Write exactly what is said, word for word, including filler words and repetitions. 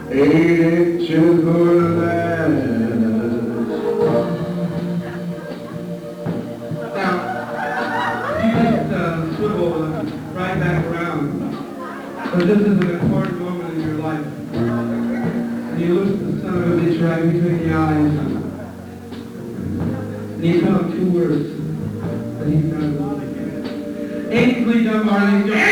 Ain't it to last? Now, you just uh, swivel right back around. But this is an important moment in your life. And you look at the son of a bitch right between the eyes. And you tell him two words. And he's got to Ain't we done, Marley?